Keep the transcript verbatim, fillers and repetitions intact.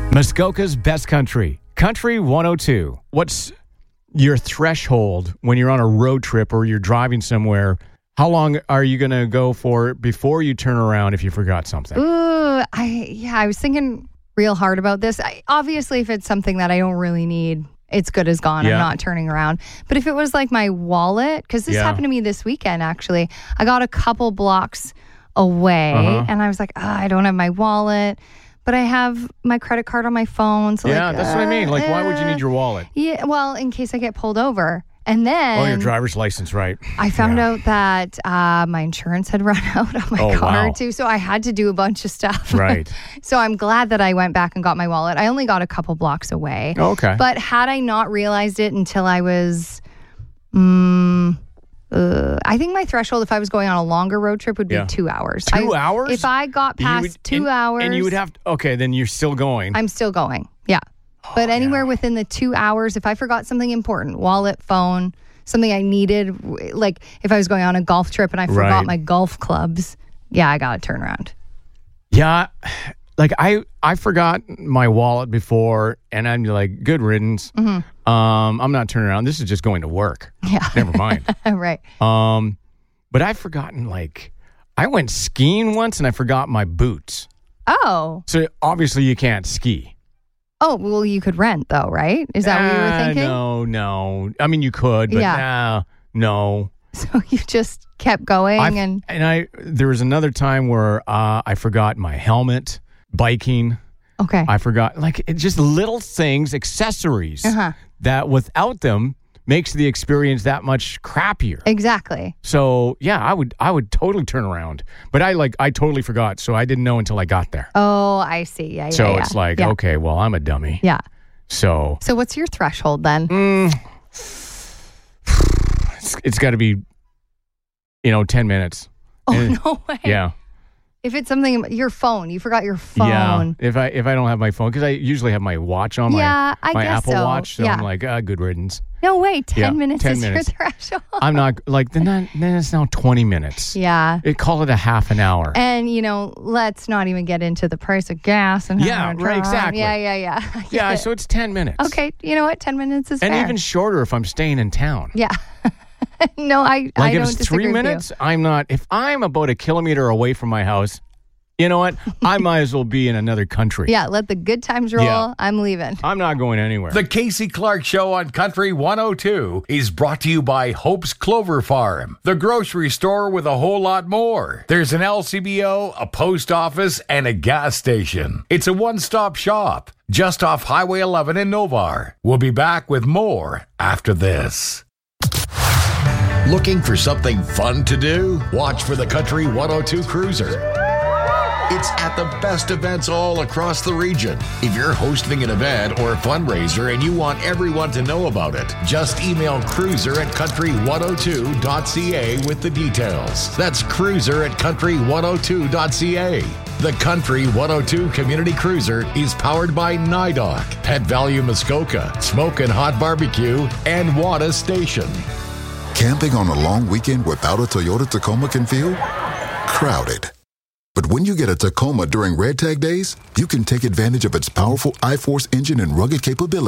Muskoka's Best Country, Country one oh two. What's your threshold when you're on a road trip or you're driving somewhere? How long are you going to go for before you turn around if you forgot something? Ooh, I yeah, I was thinking real hard about this. I, obviously, if it's something that I don't really need, it's good as gone. Yeah. I'm not turning around. But if it was like my wallet, because this Yeah. happened to me this weekend, actually. I got a couple blocks away, Uh-huh. and I was like, oh, I don't have my wallet, but I have my credit card on my phone. So yeah, like, that's what I mean. Like, why would you uh, need your wallet? Yeah, well, in case I get pulled over. And then Oh, your driver's license, right? I found Yeah. out that uh, my insurance had run out on my Oh, car wow. too. So I had to do a bunch of stuff. Right. So I'm glad that I went back and got my wallet. I only got a couple blocks away. Oh, okay. But had I not realized it until I was, um, uh, I think my threshold, if I was going on a longer road trip, would be Yeah. two hours. Two I, hours? If I got You past would- two and- hours. And you would have to, okay, then you're still going. I'm still going. Yeah. But anywhere yeah. within the two hours, if I forgot something important, wallet, phone, something I needed, like if I was going on a golf trip and I forgot Right. my golf clubs, yeah, I got to turn around. Yeah, like I I forgot my wallet before, and I'm like, good riddance. Mm-hmm. Um, I'm not turning around. This is just going to work. Yeah. Never mind. Right. Um, but I've forgotten, like, I went skiing once and I forgot my boots. Oh. So obviously you can't ski. Oh, well, you could rent though, right? Is that what you were Ah, thinking? No, no. I mean, you could, but Yeah. nah, no. So you just kept going I've- and and I there was another time where uh, I forgot my helmet biking. okay. I forgot, like, it just little things, accessories Uh-huh. that without them makes the experience that much crappier. Exactly. So yeah, I would I would totally turn around, but I like I totally forgot, so I didn't know until I got there. Oh, I see. Yeah, yeah. So yeah. it's like, yeah. okay, well, I'm a dummy. Yeah. So So what's your threshold then? mm, it's, it's got to be, you know, ten minutes. Oh, And- no way. Yeah. If it's something, your phone, you forgot your phone. Yeah. If I if I don't have my phone, because I usually have my watch on, Yeah, my, I my guess Apple so. Watch, so Yeah. I'm like, ah, good riddance. No way. ten Yeah, minutes ten is minutes. your threshold. I'm not like then that, then it's now twenty minutes. Yeah. It call it a half an hour. And, you know, let's not even get into the price of gas. and how Yeah, to turn right, around. exactly. Yeah, yeah, yeah. I get yeah, it. so it's ten minutes. Okay, you know what? ten minutes is And fair. even shorter if I'm staying in town. Yeah. no, I, I Like if don't it's disagree three with you. minutes, I'm not. If I'm about a kilometer away from my house, you know what? I might as well be in another country. Yeah, let the good times roll. Yeah. I'm leaving. I'm not going anywhere. The Casey Clark Show on Country one oh two is brought to you by Hope's Clover Farm, the grocery store with a whole lot more. There's an L C B O, a post office, and a gas station. It's a one-stop shop just off Highway eleven in Novar. We'll be back with more after this. Looking for something fun to do? Watch for the Country one oh two Cruiser. It's at the best events all across the region. If you're hosting an event or a fundraiser and you want everyone to know about it, just email cruiser at country one oh two dot c a with the details. That's cruiser at country one oh two dot c a. The Country one oh two Community Cruiser is powered by NIDOC, Pet Value Muskoka, Smoke and Hot Barbecue, and Wada Station. Camping on a long weekend without a Toyota Tacoma can feel crowded. But when you get a Tacoma during Red Tag Days, you can take advantage of its powerful I-Force engine and rugged capability.